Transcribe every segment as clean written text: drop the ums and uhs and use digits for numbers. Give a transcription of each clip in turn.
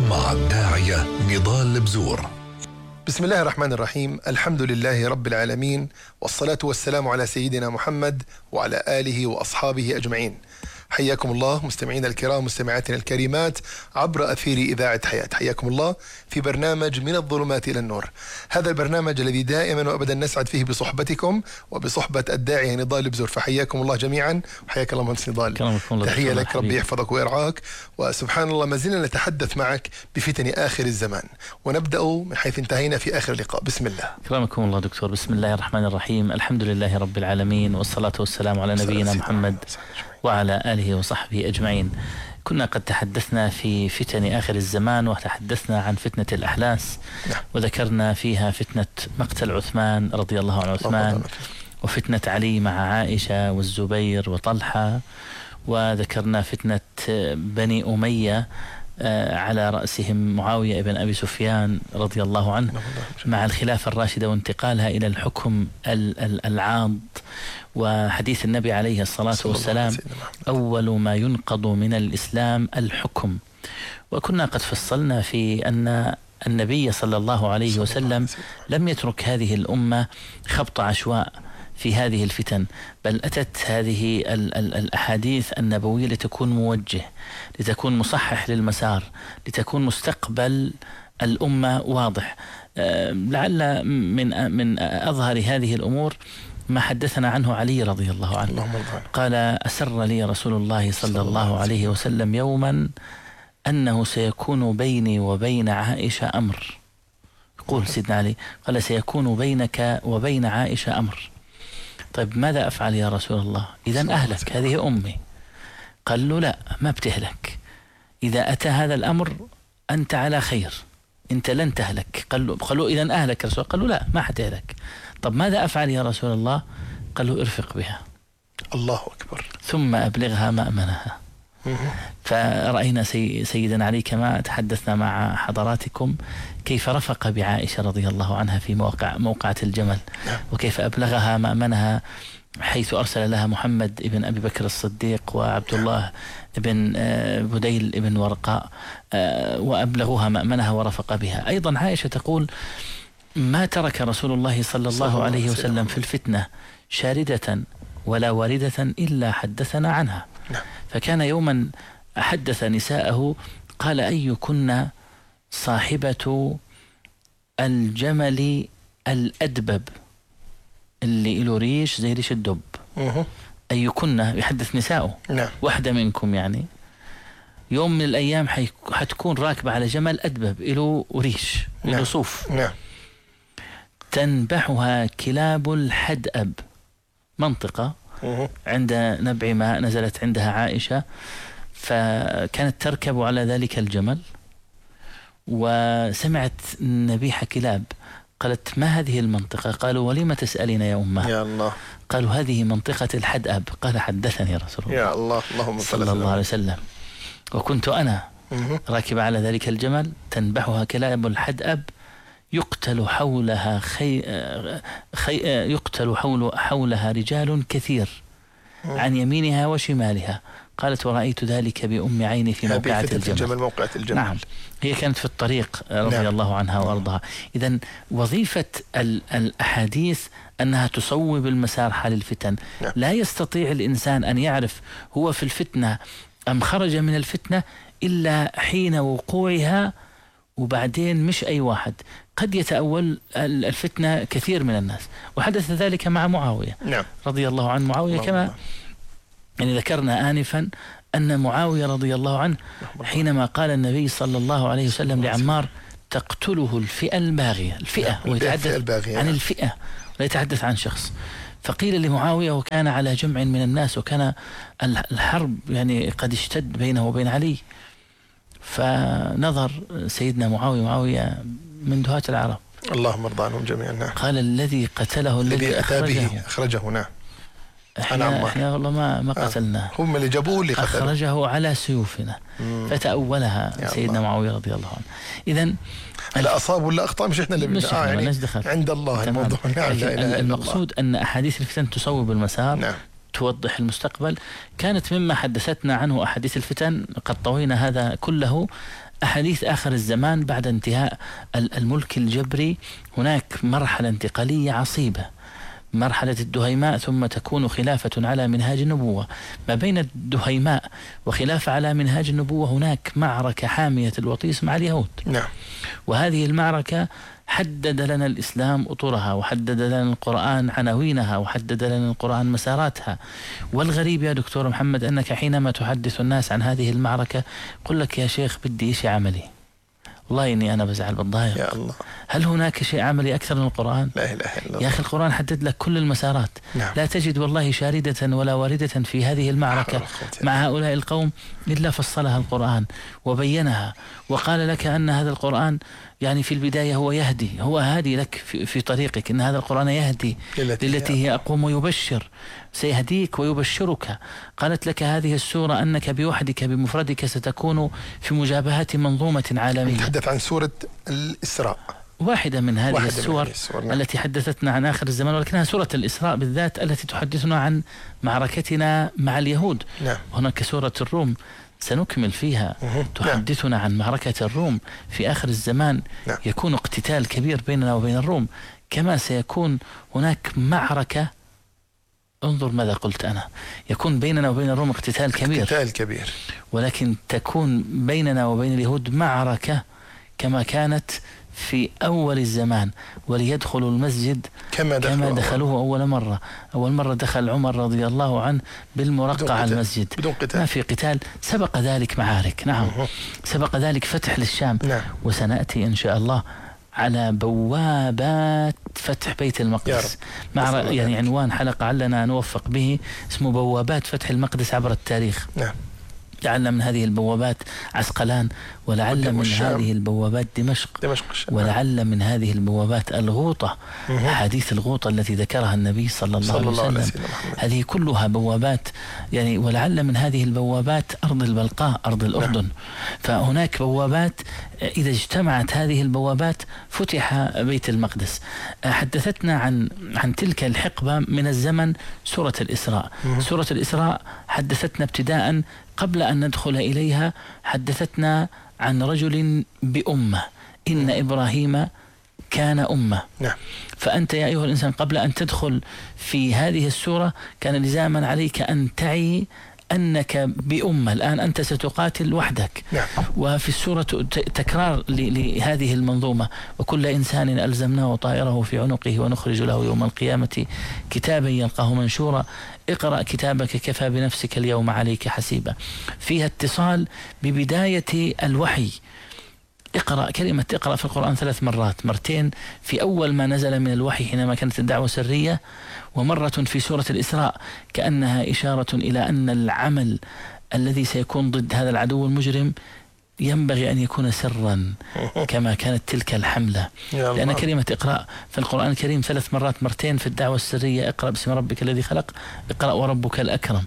مع الداعية نضال بزور. بسم الله الرحمن الرحيم. الحمد لله رب العالمين، والصلاة والسلام على سيدنا محمد وعلى آله وأصحابه أجمعين. حياكم الله مستمعينا الكرام، مستمعاتنا الكريمات عبر أثير إذاعة حياة. حياكم الله في برنامج من الظلمات إلى النور، هذا البرنامج الذي دائما وأبدا نسعد فيه بصحبتكم وبصحبة الداعية نضال بزور. فحياكم الله جميعا، وحياك الله مهندس نضال. تحية لك، ربي يحفظك ويرعاك. وسبحان الله ما زلنا نتحدث معك بفتن آخر الزمان، ونبدأ من حيث انتهينا في آخر اللقاء. بسم الله. كرمكم الله دكتور. بسم الله الرحمن الرحيم. الحمد لله رب العالمين، والصلاة والسلام على نبينا محمد وعلى آله وصحبه أجمعين. كنا قد تحدثنا في فتن آخر الزمان، وتحدثنا عن فتنة الأحلاس، وذكرنا فيها فتنة مقتل عثمان رضي الله عن عثمان، وفتنة علي مع عائشة والزبير وطلحة، وذكرنا فتنة بني أمية على رأسهم معاوية ابن أبي سفيان رضي الله عنه مع الخلافة الراشدة وانتقالها إلى الحكم العاض. وحديث النبي عليه الصلاة والسلام: أول ما ينقض من الإسلام الحكم. وكنا قد فصلنا في أن النبي صلى الله عليه وسلم لم يترك هذه الأمة خبط عشواء في هذه الفتن، بل أتت هذه الأحاديث النبوية لتكون موجه، لتكون مصحح للمسار، لتكون مستقبل الأمة واضح. لعل من أظهر هذه الأمور ما حدثنا عنه علي رضي الله عنه. قال: أسر لي رسول الله صلى الله عليه وسلم يوما أنه سيكون بيني وبين عائشة أمر. يقول سيدنا علي، قال: سيكون بينك وبين عائشة أمر. طيب ماذا أفعل يا رسول الله؟ إذن أهلك، هذه أمي. قال له: لا، ما بتهلك. إذا أتى هذا الأمر أنت على خير، أنت لن تهلك. قال له: إذن أهلك رسول الله؟ قال له: لا، ما حتهلك. طب ماذا أفعل يا رسول الله؟ قال له: ارفق بها. الله أكبر. ثم أبلغها مأمنها. فرأينا سيدنا علي كما تحدثنا مع حضراتكم كيف رفق بعائشة رضي الله عنها في موقعة الجمل، وكيف أبلغها مأمنها، حيث أرسل لها محمد ابن أبي بكر الصديق وعبد الله ابن بديل ابن ورقاء، وأبلغوها مأمنها ورفق بها. أيضا عائشة تقول: ما ترك رسول الله صلى الله عليه وسلم في الفتنة شاردة ولا واردة إلا حدثنا عنها. فكان يوما حدث نساءه قال: أيكن صاحبة الجمل الأدبب اللي له ريش زي ريش الدب؟ أيكن يحدث نساءه، واحدة منكم يعني يوم من الأيام حتكون راكبة على جمل أدبب له ريش، له صوف، تنبحها كلاب الحدأب، منطقة عند نبع ماء نزلت عندها عائشة، فكانت تركب على ذلك الجمل وسمعت نبيح كلاب. قالت: ما هذه المنطقة؟ قالوا: ولما تسألين يا أمه؟ يا الله. قالوا: هذه منطقة الحدأب. قال: حدثني رسول الله يا الله اللهم صلى الله عليه وسلم، وكنت أنا راكب على ذلك الجمل، تنبحها كلاب الحدأب، يقتل حولها يقتل حولها رجال كثير عن يمينها وشمالها. قالت: ورأيت ذلك بأم عيني في موقعة الجمل. نعم، هي كانت في الطريق رضي الله عنها وأرضها. إذن وظيفة الأحاديث أنها تصوب المسار حال الفتن. لا يستطيع الإنسان أن يعرف هو في الفتنة أم خرج من الفتنة إلا حين وقوعها، وبعدين مش أي واحد، قد يتأول الفتنة كثير من الناس. وحدث ذلك مع معاوية رضي الله عنه. معاوية كما يعني ذكرنا آنفا أن معاوية رضي الله عنه حينما قال النبي صلى الله عليه وسلم لعمار: تقتله الفئة الباغية، الفئة، ويتحدث عن الفئة لا يتحدث عن شخص. فقيل لمعاوية، وكان على جمع من الناس، وكان الحرب يعني قد اشتد بينه وبين علي، فنظر سيدنا معاوية من دهاة العرب، اللهم ارضى عنهم جميعا، قال: الذي قتله الذي أخرجه. نعم، احنا والله ما قتلناه، هم اللي جابوه اللي قتلوه، أخرجه على سيوفنا. فتأولها سيدنا معاوية رضي الله عنه. إذن لا أصاب ولا أخطأ، مش إحنا اللي يعني عند الله الموضوع. المقصود أن أحاديث الفتن تصوب المسار، توضح المستقبل. كانت مما حدثتنا عنه أحاديث الفتن، قد طوينا هذا كله، أحاديث آخر الزمان بعد انتهاء الملك الجبري هناك مرحلة انتقالية عصيبة، مرحلة الدهيماء، ثم تكون خلافة على منهاج النبوة. ما بين الدهيماء وخلافة على منهاج النبوة هناك معركة حامية الوطيس مع اليهود. نعم. وهذه المعركة حدد لنا الإسلام أطرها، وحدد لنا القرآن عناوينها، وحدد لنا القرآن مساراتها. والغريب يا دكتور محمد أنك حينما تحدث الناس عن هذه المعركة قل لك يا شيخ بدي شيء عملي. والله إني أنا بزعل بالضايق. يا الله، هل هناك شيء عملي أكثر من القرآن؟ لا إله إلا الله. يا أخي القرآن حدد لك كل المسارات. نعم. لا تجد والله شاردة ولا واردة في هذه المعركة مع هؤلاء القوم إلا فصلها القرآن وبينها، وقال لك أن هذا القرآن يعني في البداية هو يهدي، هو هادي لك في طريقك، إن هذا القرآن يهدي للتي هي أقوم ويبشر، سيهديك ويبشرك. قالت لك هذه السورة أنك بوحدك بمفردك ستكون في مجابهة منظومة عالمية. نتحدث عن سورة الإسراء، واحدة من هذه السور نعم. التي حدثتنا عن آخر الزمان، ولكنها سورة الإسراء بالذات التي تحدثنا عن معركتنا مع اليهود. نعم. هناك سورة الروم سنكمل فيها تحدثنا نعم. عن معركة الروم في آخر الزمان. نعم. يكون اقتتال كبير بيننا وبين الروم، كما سيكون هناك معركة، انظر ماذا قلت أنا، يكون بيننا وبين الروم اقتتال كبير، ولكن تكون بيننا وبين اليهود معركة كما كانت في أول الزمان، وليدخلوا المسجد كما دخلوه أول مرة دخل عمر رضي الله عنه بالمرقع المسجد بدون قتال. ما في قتال، سبق ذلك معارك. نعم. سبق ذلك فتح للشام. نعم. وسنأتي إن شاء الله على بوابات فتح بيت المقدس، مع يعني عنوان حلقة علنا نوفق به اسمه بوابات فتح المقدس عبر التاريخ. نعم. لعل من هذه البوابات عسقلان، ولعل من هذه البوابات دمشق، ولعل من هذه البوابات الغوطة، حديث الغوطة التي ذكرها النبي صلى الله عليه وسلم. هذه كلها بوابات يعني، ولعل من هذه البوابات أرض البلقاء، أرض الأردن. نعم. فهناك بوابات إذا اجتمعت هذه البوابات فتح بيت المقدس. حدثتنا عن تلك الحقبة من الزمن سورة الإسراء. سورة الإسراء حدثتنا ابتداء قبل أن ندخل إليها، حدثتنا عن رجل بأمة، إن إبراهيم كان أمة. نعم. فأنت يا أيها الإنسان قبل أن تدخل في هذه السورة كان لزاما عليك أن تعي أنك بأمة، الآن أنت ستقاتل وحدك. نعم. وفي السورة تكرار لهذه المنظومة: وكل إنسان ألزمناه طائره في عنقه ونخرج له يوم القيامة كتابا يلقاه منشورا اقرأ كتابك كفى بنفسك اليوم عليك حسيبا. فيها اتصال ببداية الوحي. اقرأ، كلمة اقرأ في القرآن 3 مرات، مرتين في أول ما نزل من الوحي حينما كانت الدعوة سرية، ومرة في سورة الإسراء كأنها إشارة إلى أن العمل الذي سيكون ضد هذا العدو المجرم ينبغي أن يكون سرا كما كانت تلك الحملة. لأن كلمة اقرأ في القرآن الكريم 3 مرات، مرتين في الدعوة السرية: اقرأ باسم ربك الذي خلق، اقرأ وربك الأكرم.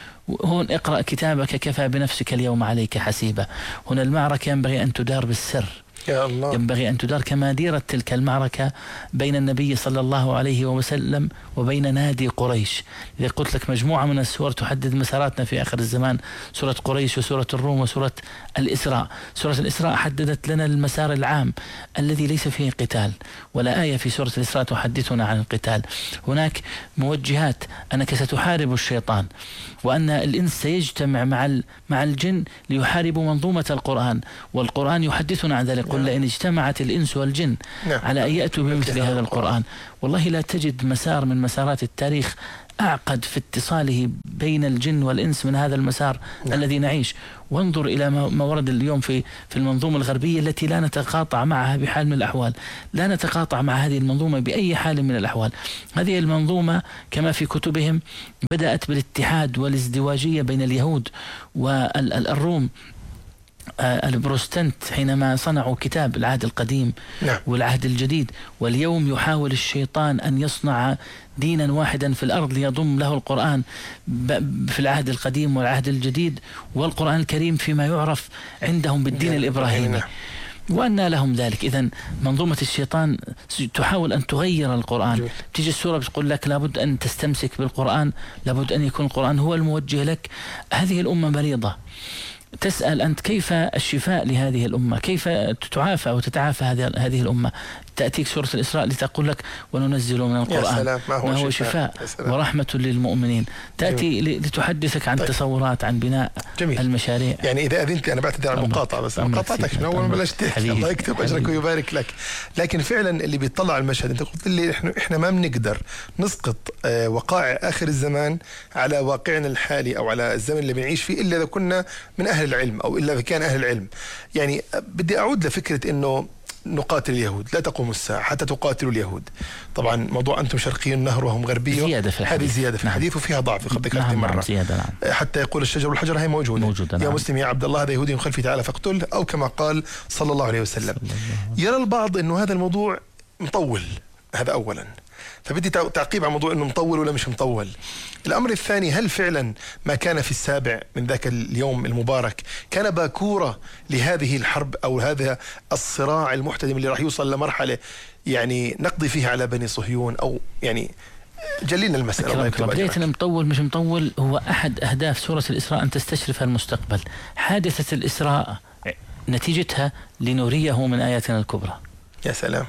هون اقرأ كتابك كفى بنفسك اليوم عليك حسيبا. هنا المعركة ينبغي أن تدار بالسر. يا الله. ينبغي أن تدار كما ديرت تلك المعركة بين النبي صلى الله عليه وسلم وبين نادي قريش. إذا قلت لك مجموعة من السور تحدد مساراتنا في آخر الزمان: سورة قريش وسورة الروم وسورة الإسراء. سورة الإسراء حددت لنا المسار العام الذي ليس فيه قتال، ولا آية في سورة الإسراء تحدثنا عن القتال. هناك موجهات أنك ستحارب الشيطان، وأن الإنس سيجتمع مع الجن ليحاربوا منظومة القرآن، والقرآن يحدثنا عن ذلك: قل لئن اجتمعت الإنس والجن على أن يأتوا بمثل هذا القرآن. والله لا تجد مسار من مسارات التاريخ أعقد في اتصاله بين الجن والإنس من هذا المسار الذي نعيش. وانظر إلى ما ورد اليوم في المنظومة الغربية التي لا نتقاطع معها بحال من الأحوال، لا نتقاطع مع هذه المنظومة بأي حال من الأحوال. هذه المنظومة كما في كتبهم بدأت بالاتحاد والازدواجية بين اليهود والروم. البروستنت حينما صنعوا كتاب العهد القديم والعهد الجديد، واليوم يحاول الشيطان أن يصنع دينا واحدا في الأرض ليضم له القرآن في العهد القديم والعهد الجديد والقرآن الكريم فيما يعرف عندهم بالدين الإبراهيمي. وأن لهم ذلك. إذن منظومة الشيطان تحاول أن تغير القرآن. تيجي السورة بتقول لك لابد أن تستمسك بالقرآن، لابد أن يكون القرآن هو الموجه لك. هذه الأمة مريضة، تسأل أنت كيف الشفاء لهذه الأمة، كيف تعافى وتتعافى هذه الأمة. تأتيك سورة الإسراء لتقول لك وننزل من القرآن ما هو شفاء ورحمة للمؤمنين. تأتي لتحدثك عن تصورات، عن بناء جميل. المشاريع. يعني إذا أذنت أنا بعتذر عن المقاطعة، بس مقاطعتك من أول بلاش الله يكتب أجرك ويبارك لك. لكن فعلا اللي بيطلع على المشهد، أنت قلت لي إحنا ما بنقدر نسقط وقائع آخر الزمان على واقعنا الحالي أو على الزمن اللي بنعيش فيه إلا إذا كنا من أهل العلم أو إلا إذا كان أهل العلم. يعني بدي أعود لفكرة إنه نقاتل اليهود، لا تقوم الساعة حتى تقاتلوا اليهود. طبعا موضوع أنتم شرقي النهر وهم غربي، هذه زيادة في الحديث وفيها ضعف قد ذكرت مرة. حتى يقول الشجر والحجر هي موجودة. يا مسلم يا عبد الله هذا يهودي من خلفي تعالى فاقتله، أو كما قال صلى الله عليه وسلم. يرى البعض أنه هذا الموضوع مطول، هذا أولا، فبدي تعقيب على موضوع انه مطول ولا مش مطول. الامر الثاني، هل فعلا ما كان في السابع من ذاك اليوم المبارك كان باكورة لهذه الحرب او هذا الصراع المحتدم اللي راح يوصل لمرحلة يعني نقضي فيها على بني صهيون، او يعني جلينا المسألة. بداية مطول مش مطول هو احد اهداف سورة الإسراء ان تستشرف المستقبل. حادثة الإسراء نتيجتها لنريه من آياتنا الكبرى. يا سلام.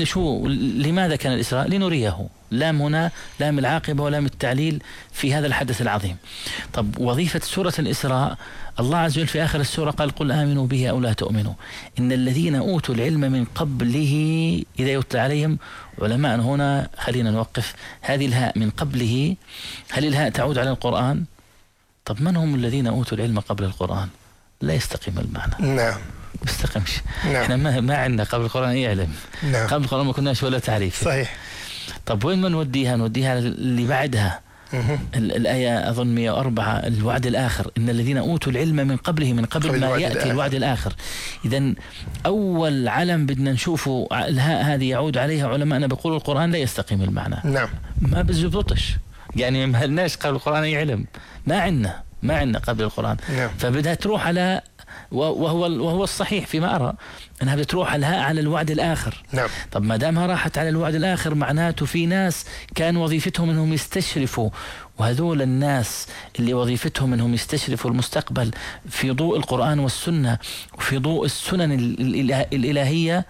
لماذا كان الإسراء؟ لنريه. لام هنا لام العاقبة ولام التعليل في هذا الحدث العظيم. طب وظيفة سورة الإسراء، الله عز وجل في آخر السورة قال قل آمنوا به أو لا تؤمنوا إن الذين أوتوا العلم من قبله إذا يتلى عليهم. علماء هنا خلينا نوقف هذه الهاء من قبله، هل الهاء تعود على القرآن؟ طب من هم الذين أوتوا العلم قبل القرآن؟ لا يستقيم المعنى. نعم. مستقمش. نعم. احنا ما عندنا قبل القرآن اي علم. نعم. قبل القرآن ما كناش ولا تعريف. صحيح. طب وين ما نوديها اللي بعدها. الآية أظن 104 الوعد الآخر إن الذين أوتوا العلم من قبله من قبل ما يأتي الوعد الآخر. إذن أول علم بدنا نشوفه الهاء هذه يعود عليها علماءنا بيقولوا القرآن لا يستقيم المعنى. نعم. ما بزبطش، يعني ما لناش قبل القرآن أي علم، ما عندنا قبل القرآن. نعم. فبدها تروح على وهو الصحيح فيما أرى أنها بتروح الهاء على الوعد الآخر. نعم. طب ما دامها راحت على الوعد الآخر معناته في ناس كان وظيفتهم أنهم يستشرفوا، وهذول الناس اللي وظيفتهم أنهم يستشرفوا المستقبل في ضوء القرآن والسنة وفي ضوء السنن الإلهية،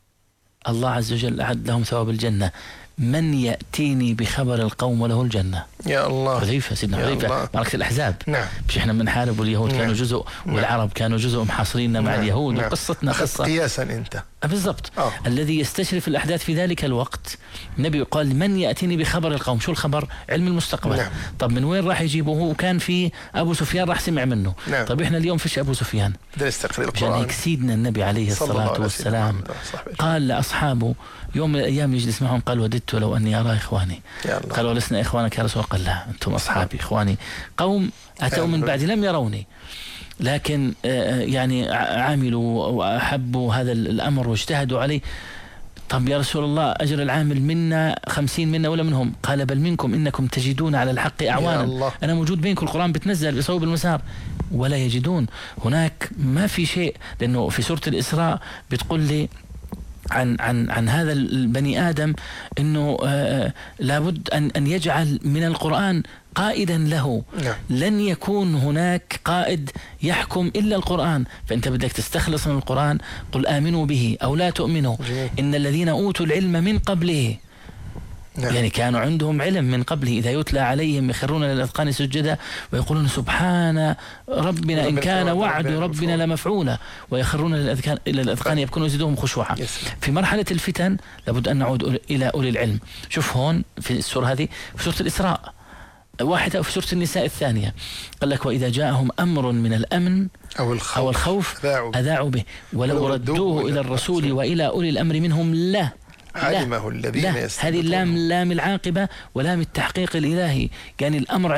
الله عز وجل أعد لهم ثواب الجنة. من يأتيني بخبر القوم وله الجنة. يا الله. حذيفة سيدنا حذيفة معركة الأحزاب. نعم. مش إحنا بنحارب واليهود نعم. كانوا جزء والعرب كانوا جزء محاصرين مع اليهود. نعم. وقصتنا قصة قياسا أنت. بالضبط. الذي يستشرف الأحداث في ذلك الوقت النبي قال من يأتيني بخبر القوم. شو الخبر؟ علم المستقبل. نعم. طب من وين راح يجيبوه؟ وكان في أبو سفيان راح سمع منه. نعم. طب إحنا اليوم فيش أبو سفيان. بدنا نستقرأ القرآن. عشان هيك سيدنا النبي عليه الصلاة والسلام قال لأصحابه يوم من الأيام يجلس معهم قال وددت لو أني أرى إخواني. قالوا لسنا إخوانك يا رسول الله. قال لا أنتم أصحابي إخواني قوم أتوا من بعد لم يروني لكن يعني عاملوا وأحبوا هذا الأمر واجتهدوا عليه. طب يا رسول الله أجر العامل منا 50 منا ولا منهم؟ قال بل منكم إنكم تجدون على الحق أعوانا. أنا موجود بينكم القرآن بتنزل بصوب المسار ولا يجدون. هناك ما في شيء، لأنه في سورة الإسراء بتقول لي عن هذا البني آدم أنه لابد أن يجعل من القرآن قائدا له. نعم. لن يكون هناك قائد يحكم إلا القرآن، فأنت بدك تستخلص من القرآن قل آمنوا به أو لا تؤمنوا إن الذين أوتوا العلم من قبله. نعم. يعني كانوا عندهم علم من قبله إذا يتلى عليهم يخرون للأذقان سجدا ويقولون سبحان ربنا إن كان وعد ربنا لمفعولا ويخرون إلى الأذقان يبكون ويزيدهم خشوعا. في مرحلة الفتن لابد أن نعود إلى أولي العلم. شوف هون في السورة هذه في سورة الإسراء واحدة وفي سورة النساء الثانية قال لك وإذا جاءهم أمر من الأمن أو الخوف أذاعوا به ولو ردوه إلى الرسول وإلى أولي الأمر منهم لا علمه الذين هذه اللام لام العاقبة ولام التحقيق الإلهي. يعني الأمر